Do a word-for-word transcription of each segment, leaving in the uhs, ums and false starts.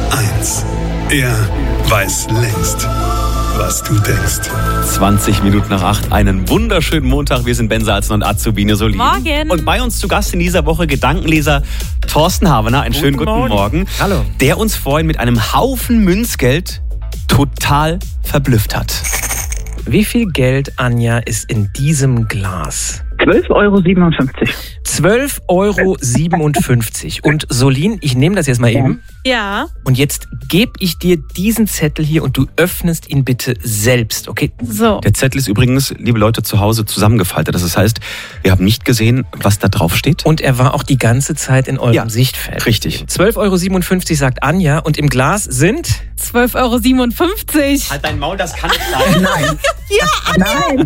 eins. Er weiß längst, was du denkst. zwanzig Minuten nach acht, einen wunderschönen Montag. Wir sind Ben Salzen und Azubine Solin. Morgen. Und bei uns zu Gast in dieser Woche Gedankenleser Thorsten Havener. Einen schönen guten Morgen. Morgen. Hallo. Der uns vorhin mit einem Haufen Münzgeld total verblüfft hat. Wie viel Geld, Anja, ist in diesem Glas? zwölf Euro siebenundfünfzig. zwölf Euro siebenundfünfzig. Und Solin, ich nehme das jetzt mal eben. Ja. Und jetzt gebe ich dir diesen Zettel hier und du öffnest ihn bitte selbst, okay? So. Der Zettel ist übrigens, liebe Leute, zu Hause zusammengefaltet. Das heißt, wir haben nicht gesehen, was da drauf steht. Und er war auch die ganze Zeit in eurem Ja, Sichtfeld. richtig. zwölf Euro siebenundfünfzig sagt Anja und im Glas sind... zwölf Euro siebenundfünfzig. Halt dein Maul, das kann nicht sein. Nein. Ja, Anja, Nein.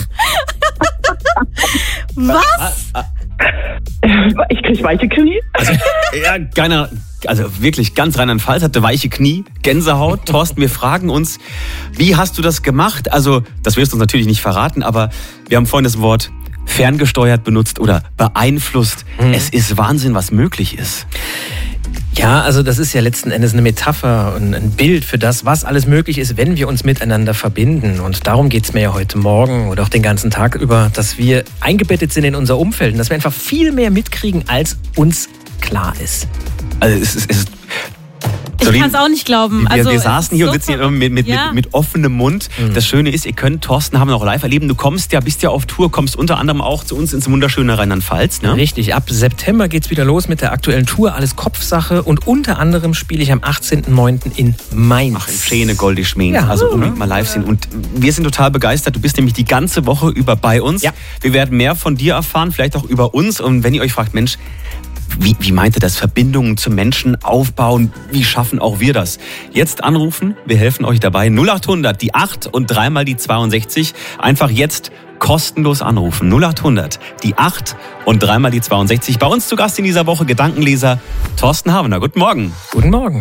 was? Ich krieg weiche Knie. Also, ja, keiner, also wirklich ganz Rheinland-Pfalz hatte weiche Knie, Gänsehaut. Thorsten, wir fragen uns, wie hast du das gemacht? Also, das wirst du uns natürlich nicht verraten, aber wir haben vorhin das Wort ferngesteuert benutzt oder beeinflusst. Mhm. Es ist Wahnsinn, was möglich ist. Ja, also das ist ja letzten Endes eine Metapher und ein Bild für das, was alles möglich ist, wenn wir uns miteinander verbinden. Und darum geht es mir ja heute Morgen oder auch den ganzen Tag über, dass wir eingebettet sind in unser Umfeld und dass wir einfach viel mehr mitkriegen, als uns klar ist. Also, es ist... Es ist Ich kann es auch nicht glauben. Wir, Also, wir es saßen ist hier so und sitzen hier mit, mit, ja. mit, mit offenem Mund. Mhm. Das Schöne ist, ihr könnt Thorsten haben noch live erleben. Du kommst ja, bist ja auf Tour, kommst unter anderem auch zu uns ins wunderschöne Rheinland-Pfalz. Ne? Richtig, ab September geht's wieder los mit der aktuellen Tour, alles Kopfsache und unter anderem spiele ich am achtzehnten neunten in Mainz. Ach, im Schöne Goldi Schmähen. Ja. Also unbedingt mal live sehen. Und wir sind total begeistert. Du bist nämlich die ganze Woche über bei uns. Ja. Wir werden mehr von dir erfahren, vielleicht auch über uns. Und wenn ihr euch fragt, Mensch, Wie, wie meint ihr das? Verbindungen zu Menschen aufbauen? Wie schaffen auch wir das? Jetzt anrufen, wir helfen euch dabei. null acht hundert, die acht und dreimal die zweiundsechzig. Einfach jetzt kostenlos anrufen. null acht hundert, die acht und dreimal die zweiundsechzig. Bei uns zu Gast in dieser Woche Gedankenleser Thorsten Havener. Guten Morgen. Guten Morgen.